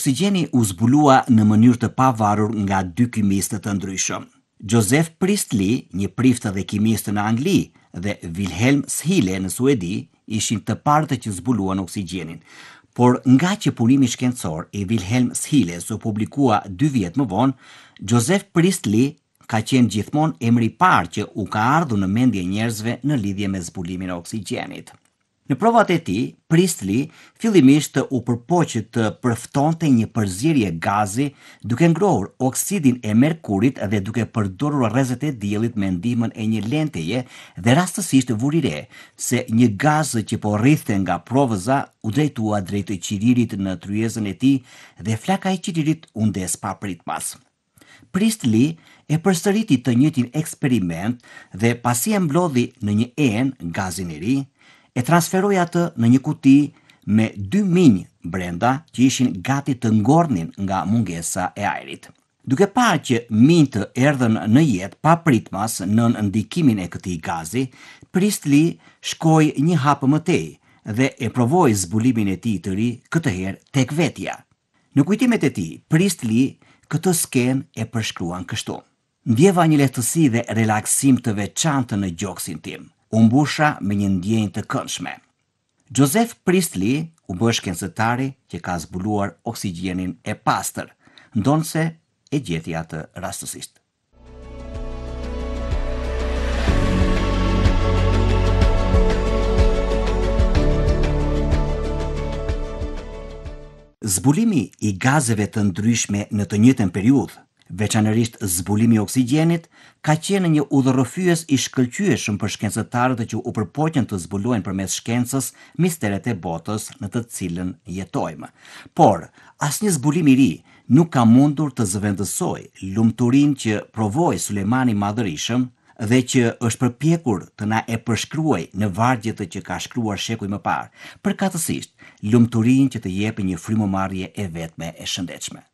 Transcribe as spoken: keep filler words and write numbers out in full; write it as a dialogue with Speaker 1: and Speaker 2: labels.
Speaker 1: Oksigjeni u zbulua në mënyrë të pavarur nga dy kimistët të ndryshëm. Joseph Priestley, një prift dhe kimist në Angli, dhe Wilhelm Scheele në Suedi, ishin të parët që zbuluan oksigjenin. Por nga që punimi shkencor i Wilhelm Scheele u publikua dy vjet më vonë, Joseph Priestley ka qenë gjithmonë emri i parë që u ka ardhur në mendje njerëzve në lidhje me zbulimin e oksigjenit. Në provat e tij, Priestley fillimisht u përpoqi të përftonte një përzierje gazi duke ngrohur oksidin e merkurit dhe duke përdorur rrezet e diellit me ndihmën e një lenteje dhe rastësisht vuri re se një gaz që po rrithte nga provëza u drejtua drejt qiririt në tryezën e tij dhe flaka e qiririt u ndes papritmas. Priestley e përsëriti të njëjtin eksperiment dhe pasi e mblodhi në një enë gazin e ri, e transferoi atë në një kuti me dy minj brenda që ishin gati të ngornin nga mungesa e ajrit. Duke parë që minjt erdhën në jetë pa pritmas nën ndikimin e këtij gazi, Priestley shkoi një hap më tej dhe e provoi zbulimin e tij të ri këtë herë tek vetja. Në kujtimet e tij, Priestley këtë skenë e përshkruan kështu: ndjeva një lehtësi dhe relaksim të veçantë në gjoksin tim. U mbusha me një ndjenjë të këndshme. Joseph Priestley u bë shkencëtari që ka zbuluar oksigjenin e pastër, ndonse e gjeti atë rastësisht. Zbulimi i gazeve të ndryshme në të njëjtën periudhë, veçanërisht zbulimi i oksigjenit, ka qenë një udhërrëfyes i shkëlqyeshëm për shkencëtarët që u përpoqën të zbulojnë përmes shkencës misteret e botës në të cilën jetojmë. Por, asnjë zbulim i ri nuk ka mundur të zëvendësojë lumturinë që provoi Sulejmani i Madhërisëm dhe që është përpjekur të na e përshkruaj në vargjet që ka shkruar shekuj më parë, përkatësisht lumturinë që të jepë një frymëmarrje e vetme e shëndetshme.